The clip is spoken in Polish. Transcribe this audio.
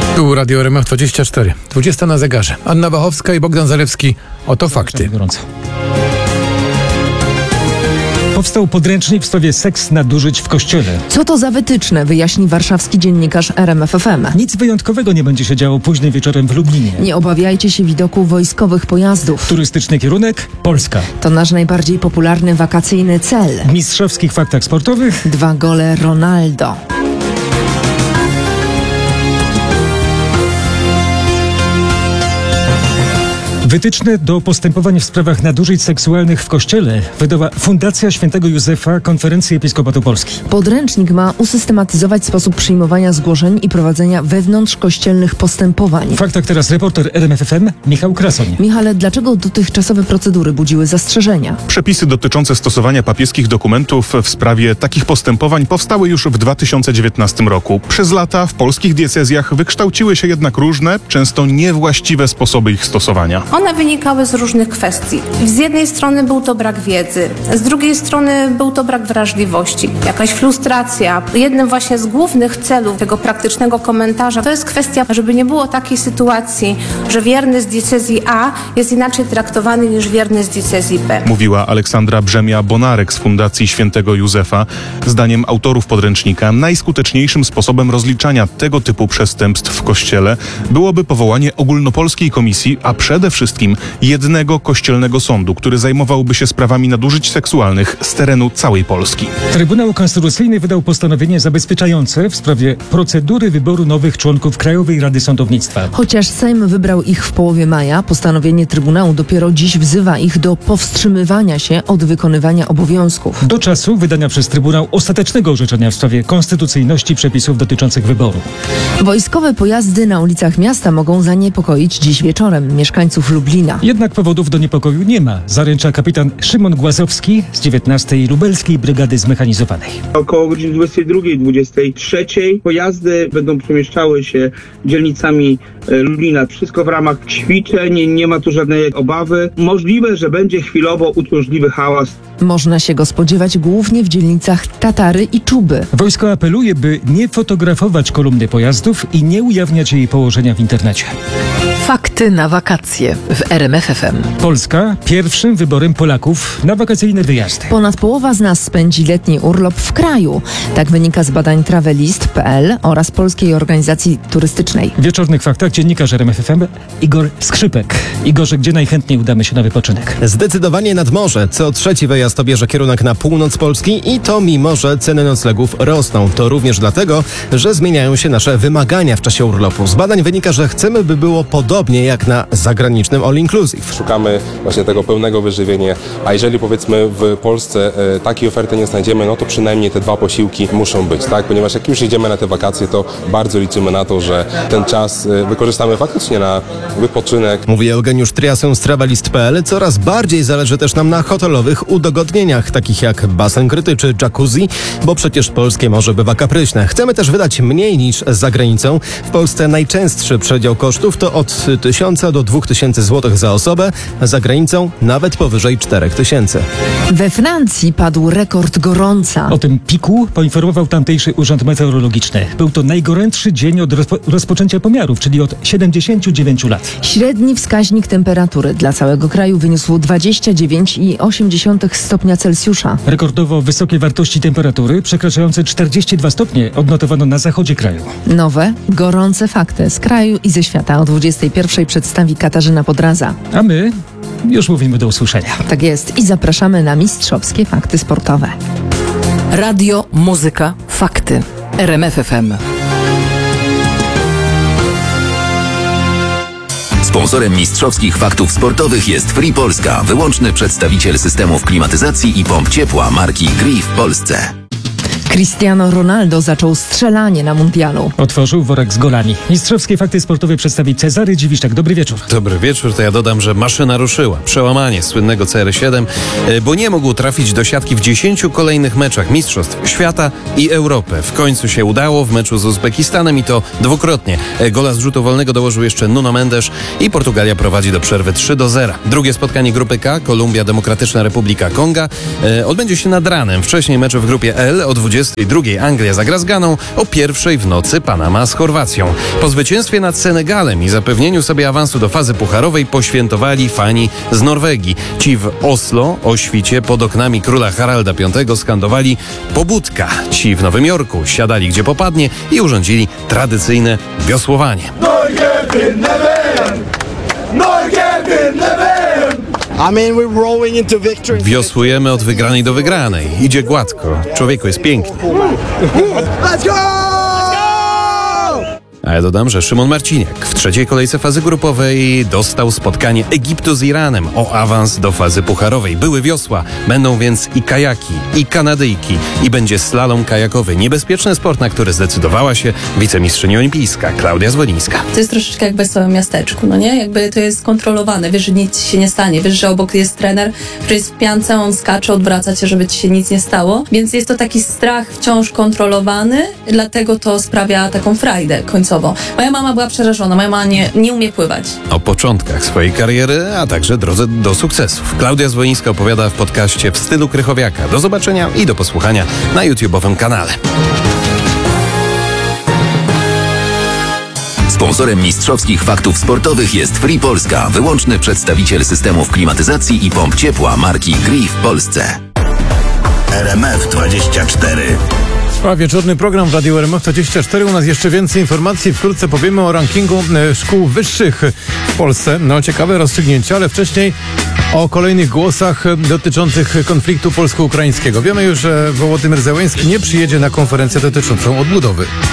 Tu Radio RMF24. 20 na zegarze. Anna Wachowska i Bogdan Zalewski. Oto fakty. Gorąco. Powstał podręcznik w sprawie seks nadużyć w kościele. Co to za wytyczne, wyjaśni warszawski dziennikarz RMF FM. Nic wyjątkowego nie będzie się działo późnym wieczorem w Lublinie. Nie obawiajcie się widoku wojskowych pojazdów. Turystyczny kierunek Polska. To nasz najbardziej popularny wakacyjny cel. W mistrzowskich faktach sportowych 2 gole Ronaldo. wytyczne do postępowań w sprawach nadużyć seksualnych w Kościele wydała Fundacja Świętego Józefa Konferencji Episkopatu Polski. Podręcznik ma usystematyzować sposób przyjmowania zgłoszeń i prowadzenia wewnątrzkościelnych postępowań. W faktach teraz reporter RMF FM Michał Krasoń. Michale, dlaczego dotychczasowe procedury budziły zastrzeżenia? Przepisy dotyczące stosowania papieskich dokumentów w sprawie takich postępowań powstały już w 2019 roku. Przez lata w polskich diecezjach wykształciły się jednak różne, często niewłaściwe sposoby ich stosowania. One wynikały z różnych kwestii. Z jednej strony był to brak wiedzy, z drugiej strony był to brak wrażliwości, jakaś frustracja. Jednym właśnie z głównych celów tego praktycznego komentarza to jest kwestia, żeby nie było takiej sytuacji, że wierny z diecezji A jest inaczej traktowany niż wierny z diecezji B. Mówiła Aleksandra Brzemia-Bonarek z Fundacji Świętego Józefa. Zdaniem autorów podręcznika najskuteczniejszym sposobem rozliczania tego typu przestępstw w Kościele byłoby powołanie ogólnopolskiej komisji, a przede wszystkim jednego kościelnego sądu, który zajmowałby się sprawami nadużyć seksualnych z terenu całej Polski. Trybunał Konstytucyjny wydał postanowienie zabezpieczające w sprawie procedury wyboru nowych członków Krajowej Rady Sądownictwa. Chociaż Sejm wybrał ich w połowie maja, postanowienie Trybunału dopiero dziś wzywa ich do powstrzymywania się od wykonywania obowiązków. Do czasu wydania przez Trybunał ostatecznego orzeczenia w sprawie konstytucyjności przepisów dotyczących wyboru. Wojskowe pojazdy na ulicach miasta mogą zaniepokoić dziś wieczorem mieszkańców Lublina. Jednak powodów do niepokoju nie ma, zaręcza kapitan Szymon Głazowski z 19. Lubelskiej Brygady Zmechanizowanej. Około godziny 22-23 pojazdy będą przemieszczały się dzielnicami Lublina. Wszystko w ramach ćwiczeń, nie ma tu żadnej obawy. Możliwe, że będzie chwilowo uciążliwy hałas. Można się go spodziewać głównie w dzielnicach Tatary i Czuby. Wojsko apeluje, by nie fotografować kolumny pojazdów i nie ujawniać jej położenia w internecie. Fakty na wakacje w RMF FM. Polska pierwszym wyborem Polaków na wakacyjne wyjazdy. Ponad połowa z nas spędzi letni urlop w kraju. Tak wynika z badań Travelist.pl oraz Polskiej Organizacji Turystycznej. W wieczornych faktach dziennikarz RMF FM Igor Skrzypek. Igorze, gdzie najchętniej udamy się na wypoczynek? Zdecydowanie nad morze. Co trzeci wyjazd obierze kierunek na północ Polski i to mimo, że ceny noclegów rosną. To również dlatego, że zmieniają się nasze wymagania w czasie urlopu. Z badań wynika, że chcemy, by było podobnie jak na zagranicznym all inclusive. Szukamy właśnie tego pełnego wyżywienia, a jeżeli powiedzmy w Polsce takiej oferty nie znajdziemy, no to przynajmniej te 2 posiłki muszą być, tak? Ponieważ jak już jedziemy na te wakacje, to bardzo liczymy na to, że ten czas wykorzystamy faktycznie na wypoczynek. Mówi Eugeniusz Triasę z Travelist.pl. Coraz bardziej zależy też nam na hotelowych udogodnieniach, takich jak basen kryty czy jacuzzi, bo przecież polskie morze bywa kapryśne. Chcemy też wydać mniej niż za granicą. W Polsce najczęstszy przedział kosztów to od 1000 do 2000 zł za osobę, za granicą nawet powyżej 4000. We Francji padł rekord gorąca. O tym piku poinformował tamtejszy urząd meteorologiczny. Był to najgorętszy dzień od rozpoczęcia pomiarów, czyli od 79 lat. Średni wskaźnik temperatury dla całego kraju wyniósł 29,8 stopnia Celsjusza. Rekordowo wysokie wartości temperatury, przekraczające 42 stopnie, odnotowano na zachodzie kraju. Nowe, gorące fakty z kraju i ze świata o 21 przedstawi Katarzyna Podraza. A my już mówimy do usłyszenia. Tak jest i zapraszamy na mistrzowskie fakty sportowe. Radio, muzyka, fakty. RMF FM. Sponsorem mistrzowskich faktów sportowych jest Free Polska, wyłączny przedstawiciel systemów klimatyzacji i pomp ciepła marki Gree w Polsce. Cristiano Ronaldo zaczął strzelanie na mundialu. Otworzył worek z golami. Mistrzowskie fakty sportowe przedstawi Cezary Dziwiszczak. Dobry wieczór. Dobry wieczór, to ja dodam, że maszyna ruszyła. Przełamanie słynnego CR7, bo nie mógł trafić do siatki w 10 kolejnych meczach Mistrzostw Świata i Europy. W końcu się udało w meczu z Uzbekistanem i to dwukrotnie. Gola z rzutu wolnego dołożył jeszcze Nuno Mendes i Portugalia prowadzi do przerwy 3-0. Drugie spotkanie grupy K, Kolumbia, Demokratyczna Republika Konga, odbędzie się nad ranem. Wcześniej mecze w grupie L o 20 22 Anglia zagra z Ganą, o 1 w nocy Panama z Chorwacją. Po zwycięstwie nad Senegalem i zapewnieniu sobie awansu do fazy pucharowej poświętowali fani z Norwegii. Ci w Oslo o świcie pod oknami króla Haralda V skandowali pobudka. Ci w Nowym Jorku siadali gdzie popadnie i urządzili tradycyjne wiosłowanie. Wiosłujemy od wygranej do wygranej. Idzie gładko. Człowieku, jest pięknie. A ja dodam, że Szymon Marciniak w trzeciej kolejce fazy grupowej dostał spotkanie Egiptu z Iranem o awans do fazy pucharowej. Były wiosła, będą więc i kajaki, i kanadyjki, i będzie slalom kajakowy. Niebezpieczny sport, na który zdecydowała się wicemistrzyni olimpijska Klaudia Zwolińska. To jest troszeczkę jak w wesołym miasteczku, no nie? Jakby to jest kontrolowane, wiesz, że nic się nie stanie, wiesz, że obok jest trener, który jest w piance, on skacze, odwraca cię, żeby ci się nic nie stało, więc jest to taki strach wciąż kontrolowany, dlatego to sprawia taką frajdę końcową. Moja mama była przerażona, moja mama nie umie pływać. O początkach swojej kariery, a także drodze do sukcesów. Klaudia Zwolińska opowiada w podcaście W stylu Krychowiaka. Do zobaczenia i do posłuchania na YouTube'owym kanale. Sponsorem mistrzowskich faktów sportowych jest Free Polska, wyłączny przedstawiciel systemów klimatyzacji i pomp ciepła marki Gree w Polsce. RMF24. A wieczorny program w Radiu RMF24. U nas jeszcze więcej informacji. Wkrótce powiemy o rankingu szkół wyższych w Polsce. No, ciekawe rozstrzygnięcie, ale wcześniej o kolejnych głosach dotyczących konfliktu polsko-ukraińskiego. Wiemy już, że Wołodymyr Zełenski nie przyjedzie na konferencję dotyczącą odbudowy.